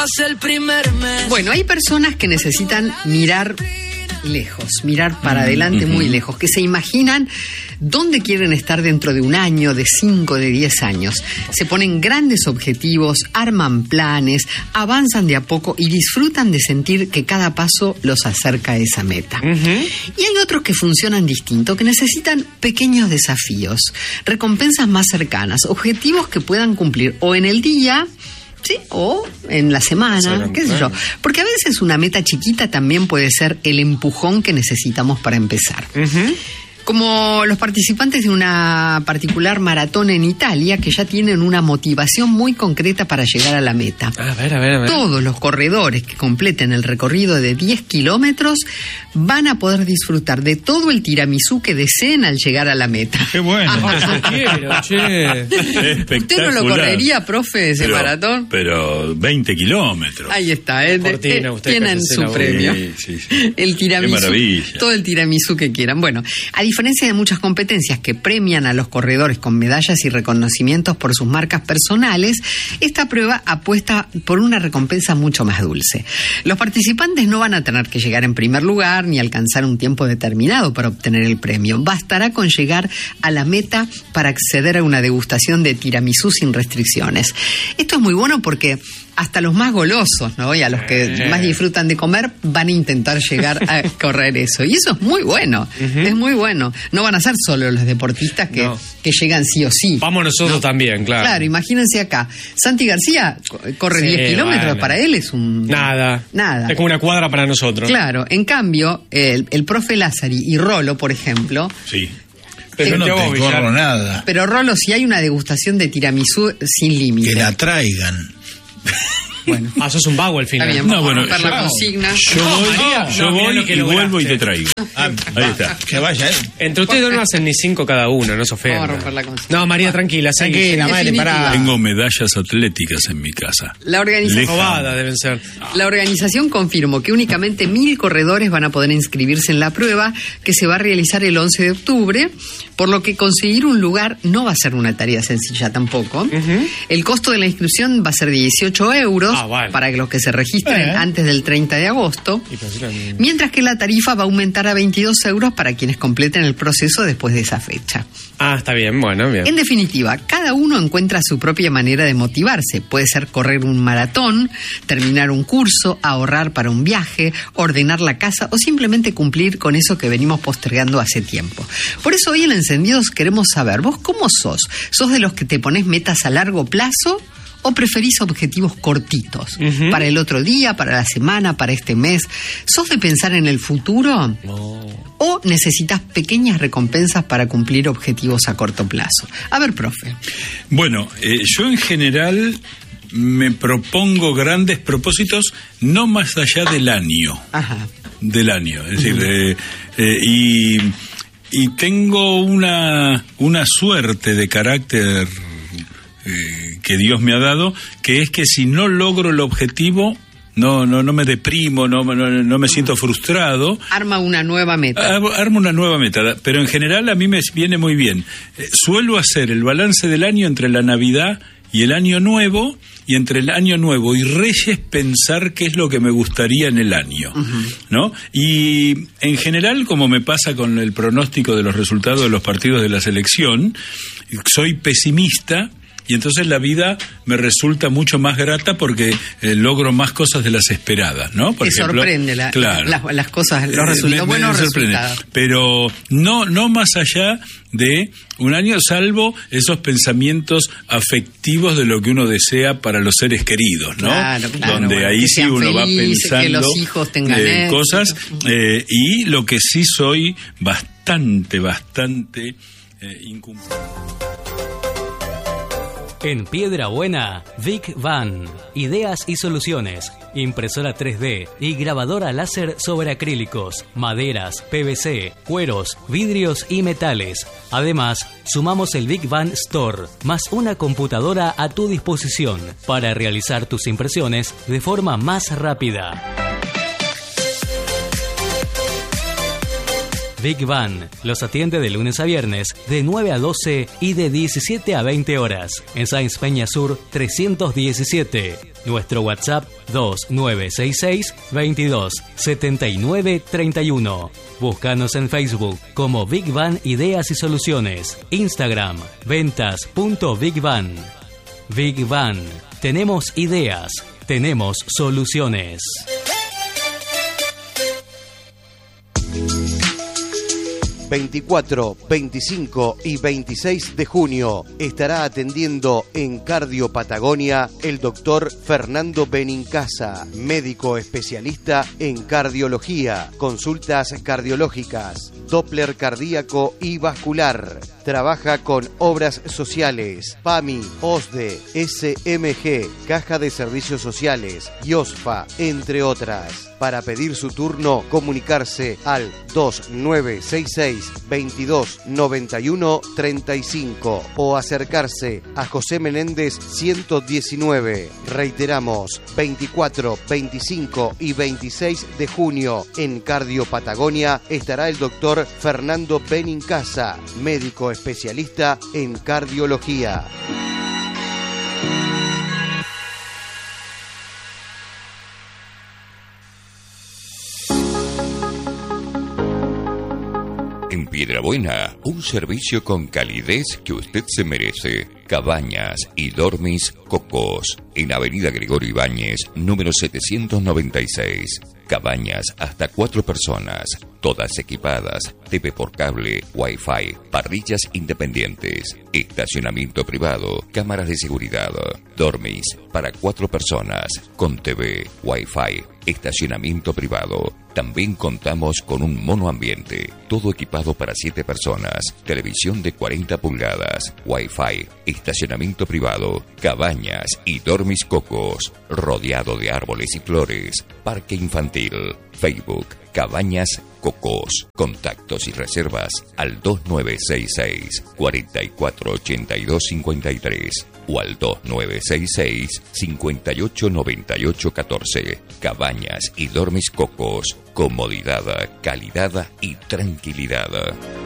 pase el primer mes. Bueno, hay personas que necesitan mirar lejos, mirar para adelante muy lejos, que se imaginan dónde quieren estar dentro de un año, de 5, de 10 años. Se ponen grandes objetivos, arman planes, avanzan de a poco y disfrutan de sentir que cada paso los acerca a esa meta. Y hay otros que funcionan distinto, que necesitan pequeños desafíos, recompensas más cercanas, objetivos que puedan cumplir o en el día, sí, o en la semana, qué sé yo. Porque a veces una meta chiquita también puede ser el empujón que necesitamos para empezar. Como los participantes de una particular maratón en Italia, que ya tienen una motivación muy concreta para llegar a la meta. A ver. Todos los corredores que completen el recorrido de 10 kilómetros van a poder disfrutar de todo el tiramisú que deseen al llegar a la meta. ¡Qué bueno! Yo quiero, che. Espectacular. ¿Usted no lo correría, profe, ese maratón? Pero 20 kilómetros. Ahí está, Cortina, usted tienen cállese su la boca. premio. Sí. El tiramisú. Qué maravilla. Todo el tiramisú que quieran. Bueno, a diferencia de muchas competencias que premian a los corredores con medallas y reconocimientos por sus marcas personales, esta prueba apuesta por una recompensa mucho más dulce. Los participantes no van a tener que llegar en primer lugar ni alcanzar un tiempo determinado para obtener el premio. Bastará con llegar a la meta para acceder a una degustación de tiramisú sin restricciones. Esto es muy bueno porque hasta los más golosos, ¿no? Y a los que más disfrutan de comer van a intentar llegar a correr eso. Y eso es muy bueno, es muy bueno. No van a ser solo los deportistas que llegan sí o sí. Vamos nosotros también, claro. Claro, imagínense acá. Santi García corre 10 kilómetros, bueno. Para él es un... Nada. Es como una cuadra para nosotros. Claro, en cambio, el profe Lázari y Rolo, por ejemplo... Sí. Pero no te corro nada. Pero Rolo, si hay una degustación de tiramisú sin límite. Que la traigan. Bueno. Eso es un vago al final. Está bien, vamos a romper la consigna. Yo voy y vuelvo y te traigo. Ahí está. Que vaya él. Entre ustedes dos no hacen ni 5 cada uno, no se ofenda. Vamos a romper la consigna. No, María, tranquila. Tranquila, madre, pará. Tengo medallas atléticas en mi casa. La organización... Robadas deben ser. La organización confirmó que únicamente 1.000 corredores van a poder inscribirse en la prueba, que se va a realizar el 11 de octubre, por lo que conseguir un lugar no va a ser una tarea sencilla tampoco. El costo de la inscripción va a ser de 18 euros para los que se registren antes del 30 de agosto, mientras que la tarifa va a aumentar a 22 euros para quienes completen el proceso después de esa fecha. Está bien, bueno, bien. En definitiva, cada uno encuentra su propia manera de motivarse. Puede ser correr un maratón, terminar un curso, ahorrar para un viaje, ordenar la casa o simplemente cumplir con eso que venimos postergando hace tiempo. Por eso hoy en Encendidos queremos saber, ¿vos cómo sos? ¿Sos de los que te pones metas a largo plazo o preferís objetivos cortitos? Para el otro día, para la semana, para este mes. ¿Sos de pensar en el futuro? ¿O necesitas pequeñas recompensas para cumplir objetivos a corto plazo? A ver, profe. Bueno, yo en general me propongo grandes propósitos, no más allá del año. Del año. Es decir, y tengo una suerte de carácter que Dios me ha dado, que es que si no logro el objetivo, no me deprimo, no me siento frustrado. Arma una nueva meta. Armo una nueva meta, pero en general a mí me viene muy bien. Suelo hacer el balance del año entre la Navidad y el Año Nuevo, y entre el Año Nuevo y Reyes pensar qué es lo que me gustaría en el año, ¿no? Y en general, como me pasa con el pronóstico de los resultados de los partidos de la selección, soy pesimista. Y entonces la vida me resulta mucho más grata porque logro más cosas de las esperadas, ¿no? Por ejemplo, sorprende las cosas, los resultados, buenos resultados. Pero no más allá de un año, salvo esos pensamientos afectivos de lo que uno desea para los seres queridos, ¿no? Claro, donde ahí sí uno va pensando que los hijos tengan cosas, y lo que sí soy bastante incumplido. En Piedra Buena, Vic Van. Ideas y soluciones. Impresora 3D y grabadora láser sobre acrílicos, maderas, PVC, cueros, vidrios y metales. Además, sumamos el Vic Van Store, más una computadora a tu disposición para realizar tus impresiones de forma más rápida. Big Van los atiende de lunes a viernes de 9 a 12 y de 17 a 20 horas en Sáenz Peña Sur 317. Nuestro WhatsApp 2966 22 79 31. Búscanos en Facebook como Big Van Ideas y Soluciones. Instagram ventas.bigvan. Big Van. Tenemos ideas. Tenemos soluciones. 24, 25 y 26 de junio estará atendiendo en Cardio Patagonia el doctor Fernando Benincasa, médico especialista en cardiología, consultas cardiológicas, Doppler cardíaco y vascular. Trabaja con obras sociales, PAMI, OSDE, SMG, Caja de Servicios Sociales, IOSFA, entre otras. Para pedir su turno, comunicarse al 2966 22 91 35 o acercarse a José Menéndez 119. Reiteramos, 24, 25 y 26 de junio en Cardio Patagonia estará el doctor Fernando Benincasa, médico especialista en cardiología. En Piedrabuena, un servicio con calidez que usted se merece. Cabañas y Dormis Cocos, en Avenida Gregorio Ibáñez, número 796. Cabañas hasta 4 personas, todas equipadas, TV por cable, Wi-Fi, parrillas independientes, estacionamiento privado, cámaras de seguridad, Dormis para 4 personas, con TV, Wi-Fi, estacionamiento privado. También contamos con un monoambiente, todo equipado para 7 personas, televisión de 40 pulgadas, Wi-Fi, estacionamiento privado, cabañas y Dormis Cocos, rodeado de árboles y flores, parque infantil, Facebook, Cabañas Cocos. Contactos y reservas al 2966 448253 o al 2966 589814. Cabañas y Dormis Cocos. Comodidad, calidad y tranquilidad.